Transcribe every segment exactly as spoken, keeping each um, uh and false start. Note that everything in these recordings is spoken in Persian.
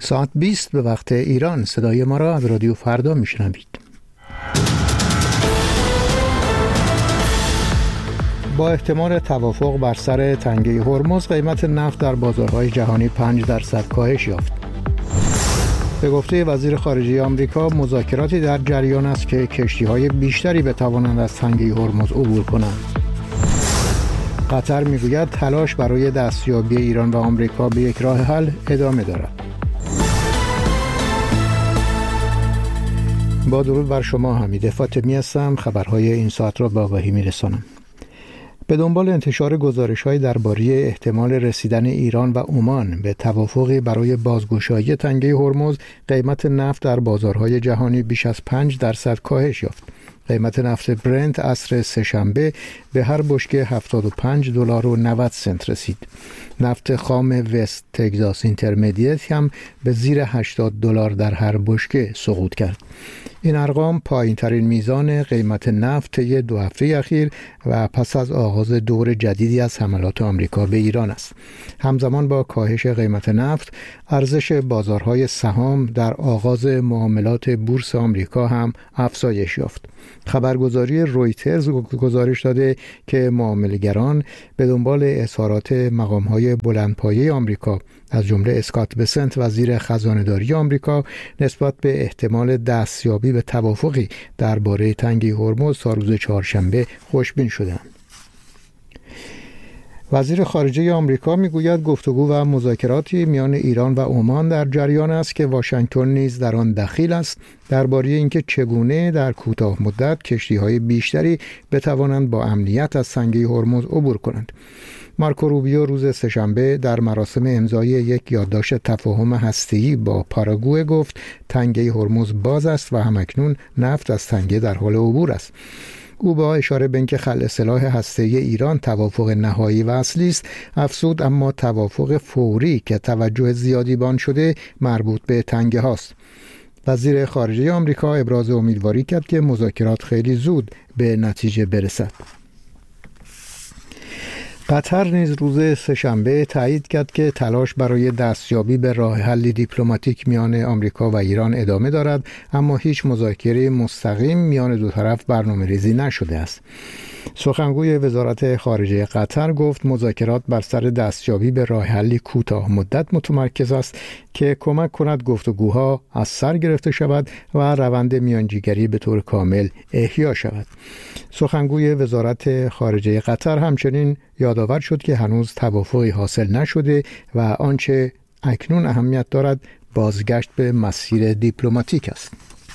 ساعت بیست به وقت ایران. صدای ما را از رادیو فردا میشنوید. با احتمال توافق بر سر تنگه هرمز، قیمت نفت در بازارهای جهانی پنج درصد کاهش یافت. به گفته وزیر خارجه آمریکا، مذاکراتی در جریان است که کشتی‌های بیشتری بتوانند از تنگه هرمز عبور کنند. قطر میگوید تلاش برای دستیابی ایران و آمریکا به یک راه حل ادامه دارد. با درود بر شما، حمید فاطمی هستم. خبرهای این ساعت را به آگاهی میرسانم. به دنبال انتشار گزارش‌های درباره احتمال رسیدن ایران و عمان به توافقی برای بازگشایی تنگه هرمز، قیمت نفت در بازارهای جهانی بیش از پنج درصد کاهش یافت. قیمت نفت برنت عصر سه‌شنبه به هر بشکه هفتاد و پنج دلار و نود سنت رسید. نفت خام وست تگزاس اینترمدیت هم به زیر هشتاد دلار در هر بشکه سقوط کرد. این ارقام پایین‌ترین میزان قیمت نفت طی دو هفته اخیر و پس از آغاز دور جدیدی از حملات آمریکا به ایران است. همزمان با کاهش قیمت نفت، ارزش بازارهای سهام در آغاز معاملات بورس آمریکا هم افزایش یافت. خبرگزاری رویترز گزارش داده که معامله‌گران به دنبال اظهارات مقام‌های بلندپایه آمریکا از جمله اسکات بسنت وزیر خزانه‌داری آمریکا نسبت به احتمال دستیابی به توافقی درباره تنگه هرمز تا روز چهارشنبه خوشبین شدند. وزیر خارجه آمریکا میگوید گفتگو و مذاکراتی میان ایران و عمان در جریان است که واشنگتن نیز در آن دخیل است، درباره اینکه چگونه در کوتاه مدت کشتی‌های بیشتری بتوانند با امنیت از تنگه هرمز عبور کنند. مارکو روبیو روز سه‌شنبه در مراسم امضای یک یادداشت تفاهم هسته‌ای با پاراگوئه گفت تنگه هرمز باز است و همکنون نفت از تنگه در حال عبور است. او با اشاره به اینکه خلع سلاح هسته‌ای ایران توافق نهایی و اصلی است افزود اما توافق فوری که توجه زیادی به آن شده مربوط به تنگه هاست. وزیر خارجه آمریکا ابراز امیدواری کرد که مذاکرات خیلی زود به نتیجه برسد. قطر نیز روز سه‌شنبه تایید کرد که تلاش برای دستیابی به راه حل دیپلماتیک میان آمریکا و ایران ادامه دارد، اما هیچ مذاکره مستقیم میان دو طرف برنامه‌ریزی نشده است. سخنگوی وزارت خارجه قطر گفت مذاکرات بر سر دستیابی به راه حلی کوتاه مدت متمرکز است که کمک کند گفتگوها از سر گرفته شود و روند میانجیگری به طور کامل احیا شود. سخنگوی وزارت خارجه قطر همچنین یادآور شد که هنوز توافقی حاصل نشده و آنچه اکنون اهمیت دارد بازگشت به مسیر دیپلماتیک است.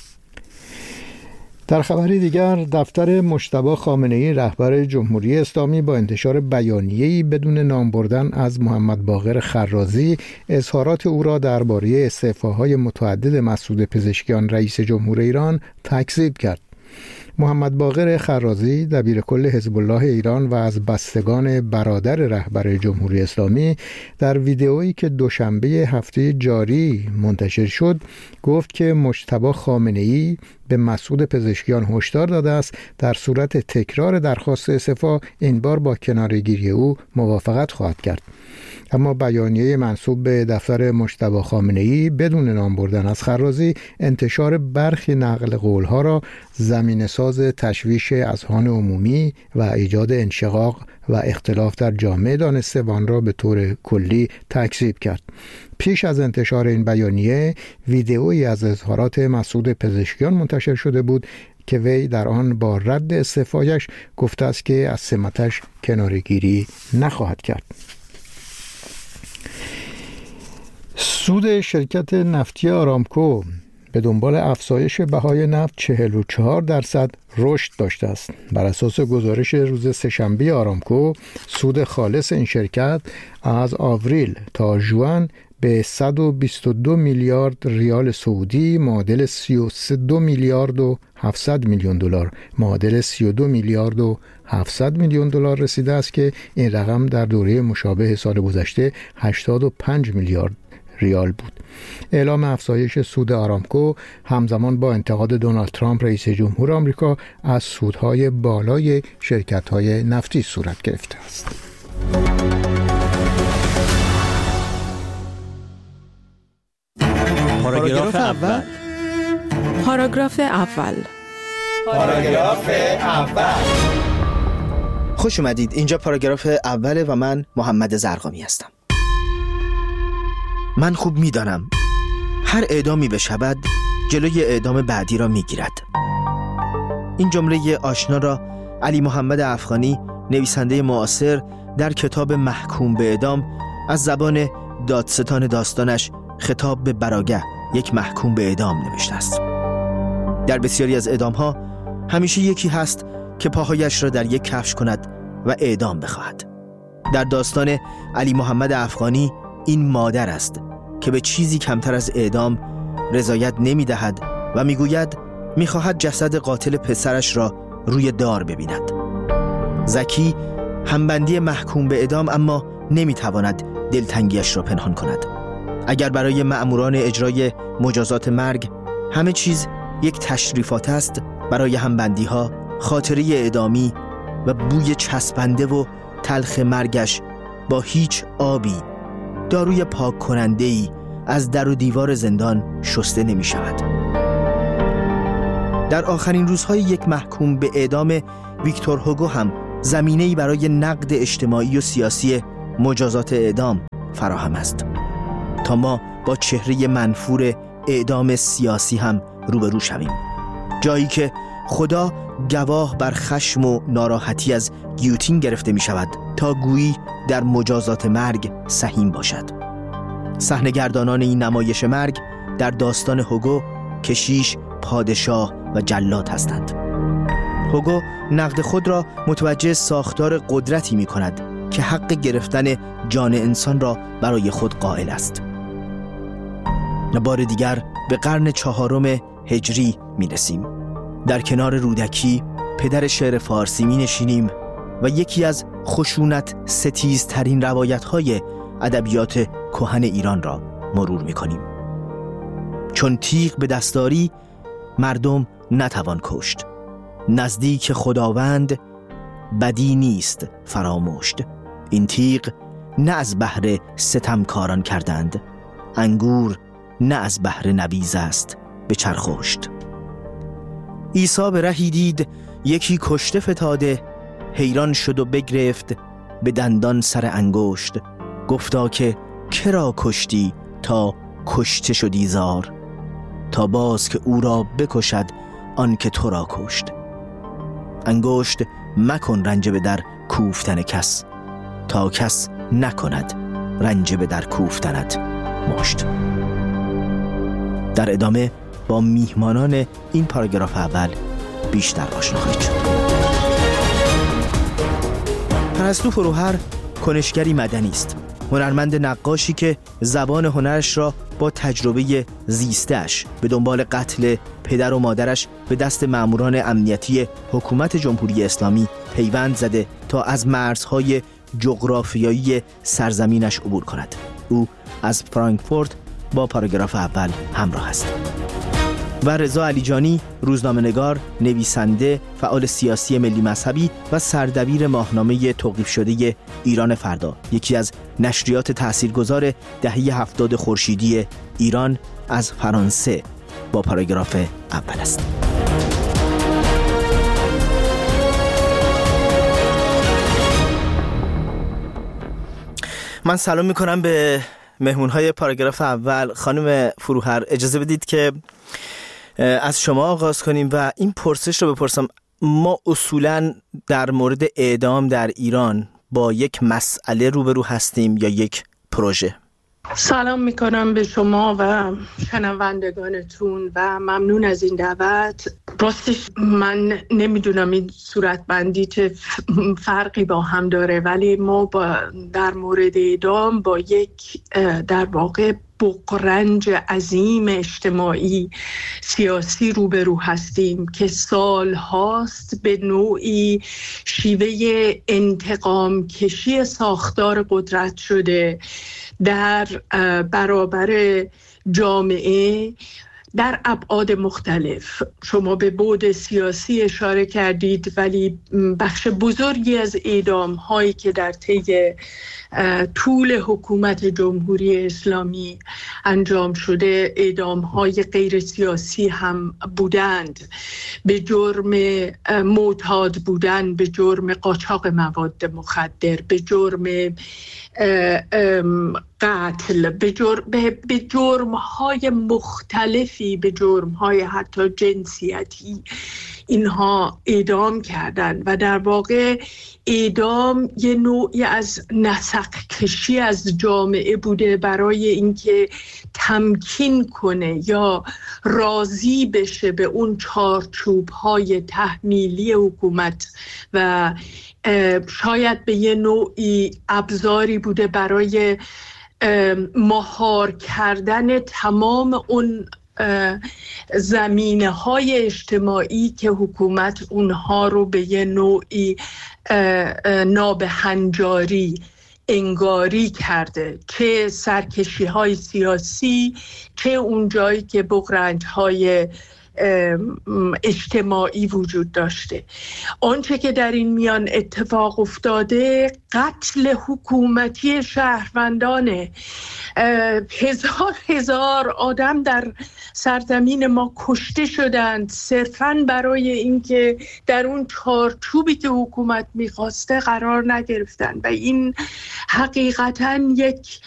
در خبری دیگر، دفتر مجتبی خامنه‌ای رهبر جمهوری اسلامی با انتشار بیانیه‌ای بدون نام بردن از محمد باقر خرازی اظهارات او را درباره استعفاهای متعدد مسعود پزشکیان رئیس جمهور ایران تکذیب کرد. محمد باقر خرازی دبیرکل حزب الله ایران و از بستگان برادر رهبر جمهوری اسلامی در ویدئویی که دوشنبه هفته جاری منتشر شد گفت که مجتبی خامنه‌ای به مسعود پزشکیان هشدار داده است در صورت تکرار درخواست استعفا این بار با کناره‌گیری او موافقت خواهد کرد. اما بیانیه منسوب به دفتر مجتبی خامنه‌ای بدون نام بردن از خرازی انتشار برخی نقل قول‌ها را زمینه‌ساز تشویش اذهان عمومی و ایجاد انشقاق و اختلاف در جامعه دانسته و آن را به طور کلی تکذیب کرد. پیش از انتشار این بیانیه ویدئویی از اظهارات مسعود پزشکیان منتشر شده بود که وی در آن با رد استعفایش گفته است که از سمتش کناره‌گیری نخواهد کرد. سود شرکت نفتی آرامکو به دنبال افزایش بهای نفت چهل و چهار درصد رشد داشته است. بر اساس گزارش روز سه‌شنبه آرامکو، سود خالص این شرکت از آوریل تا ژوئن به صد و بیست و دو میلیارد ریال سعودی معادل سی و دو میلیارد و هفتصد میلیون دلار معادل سی و دو میلیارد و هفتصد میلیون دلار رسیده است که این رقم در دوره مشابه سال گذشته هشتاد و پنج میلیارد ریال بود. اعلام افزایش سود آرامکو همزمان با انتقاد دونالد ترامپ رئیس جمهور آمریکا از سودهای بالای شرکت‌های نفتی صورت گرفته است. پاراگراف اول. پاراگراف اول. پاراگراف اول. خوش اومدید. اینجا پاراگراف اوله و من محمد زرقامی هستم. من خوب میدانم هر اعدامی بشود جلوی اعدام بعدی را میگیرد. این جمله آشنا را علی محمد افغانی، نویسنده معاصر، در کتاب محکوم به اعدام از زبان دادستان داستانش خطاب به براگه، یک محکوم به اعدام، نوشته است. در بسیاری از اعدام‌ها همیشه یکی هست که پاهایش را در یک کفش کند و اعدام بخواهد. در داستان علی محمد افغانی این مادر است که به چیزی کمتر از اعدام رضایت نمی دهد و می گوید می خواهد جسد قاتل پسرش را روی دار ببیند. زکی همبندی محکوم به اعدام اما نمی تواند دلتنگیش را پنهان کند. اگر برای مأموران اجرای مجازات مرگ همه چیز یک تشریفات است، برای همبندی ها خاطره اعدامی و بوی چسبنده و تلخ مرگش با هیچ آبی، داروی پاک کننده‌ای از در و دیوار زندان شسته نمی شود. در آخرین روزهای یک محکوم به اعدام ویکتور هوگو هم زمینه‌ای برای نقد اجتماعی و سیاسی مجازات اعدام فراهم است تا ما با چهره منفور اعدام سیاسی هم روبرو شویم، جایی که خدا گواه بر خشم و ناراحتی از گیوتین گرفته می شود تا گویی در مجازات مرگ سهیم باشد. صحنه‌گردانان این نمایش مرگ در داستان هوگو کشیش، پادشاه و جلاد هستند. هوگو نقد خود را متوجه ساختار قدرتی می کند که حق گرفتن جان انسان را برای خود قائل است. بار دیگر به قرن چهارم هجری می رسیم. در کنار رودکی، پدر شعر فارسی، می نشینیم و یکی از خشونت ستیزترین روایت‌های ادبیات کهن ایران را مرور می کنیم. چون تیغ به دستاری مردم نتوان کشت، نزدیک خداوند بدی نیست فراموشت. این تیغ نه از بهر ستمکاران کردند، انگور نه از بهر نبیذ است به چرخوشت. عیسی به رهی دید یکی کشته فتاده، حیران شد و بگرفت به دندان سر انگشت. گفتا که کرا کشتی تا کشته شدی زار، تا باز که او را بکشد آن که تو را کشت. انگشت مکن رنج به در کوفتن کس، تا کس نکند رنج به در کوفتنت مشت. در ادامه با میهمانان این پاراگراف اول بیشتر آشنا خواهید شد. پرستو فروهر کنشگری مدنی است، هنرمند نقاشی که زبان هنرش را با تجربه زیسته‌اش به دنبال قتل پدر و مادرش به دست ماموران امنیتی حکومت جمهوری اسلامی پیوند زده تا از مرزهای جغرافیایی سرزمینش عبور کند. او از فرانکفورت با پاراگراف اول همراه است. و رضا علیجانی، روزنامه‌نگار، نویسنده، فعال سیاسی ملی مذهبی و سردبیر ماهنامه توقیف شده ایران فردا، یکی از نشریات تاثیرگذار دهه هفتاد خورشیدی ایران، از فرانسه با پاراگراف اول است. من سلام میکنم به مهمونهای پاراگراف اول. خانم فروهر، اجازه بدید که از شما آغاز کنیم و این پرسش رو بپرسم. ما اصولاً در مورد اعدام در ایران با یک مسئله روبرو هستیم یا یک پروژه؟ سلام میکنم به شما و شنوندگانتون و ممنون از این دعوت. راستش من نمیدونم این صورتبندی چه فرقی با هم داره، ولی ما با در مورد اعدام با یک در واقع بغرنج عظیم اجتماعی سیاسی روبرو هستیم که سال هاست به نوعی شیوه انتقام کشی ساختار قدرت شده در برابر جامعه در ابعاد مختلف. شما به بعد سیاسی اشاره کردید، ولی بخش بزرگی از اعدام هایی که در طی طول حکومت جمهوری اسلامی انجام شده اعدام‌های غیر سیاسی هم بودند، به جرم معتاد بودن، به جرم قاچاق مواد مخدر، به جرم قتل، به جرم به جرم‌های مختلفی، به جرم‌های حتی جنسیتی اینها اعدام کردند و در واقع اعدام یه نوعی از نسق کشی از جامعه بوده برای اینکه تمکین کنه یا راضی بشه به اون چارچوب‌های تحمیلی حکومت و شاید به یه نوعی ابزاری بوده برای مهار کردن تمام اون زمینه های اجتماعی که حکومت اونها رو به یه نوعی نابهنجاری انگاری کرده، چه سرکشی های سیاسی، چه اون جایی که بغرنج های اجتماعی وجود داشته. آنچه که در این میان اتفاق افتاده قتل حکومتی شهروندانه. هزار هزار آدم در سرزمین ما کشته شدند صرفاً برای اینکه در اون چارچوبی که حکومت میخواسته قرار نگرفتن و این حقیقتاً یک